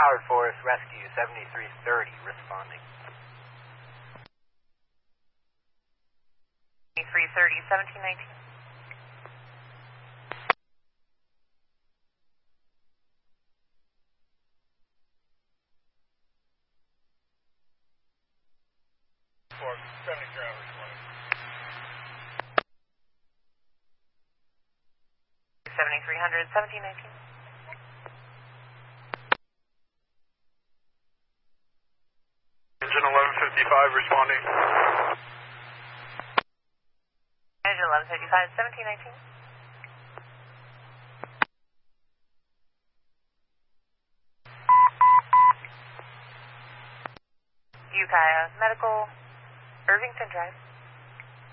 Howard Forest Rescue 7330 responding. 7330, 1719. For 73 hours, 7300, 1719. Engine 1155 responding. Engine 1155, 1719. Ukiah Medical, Irvington Drive.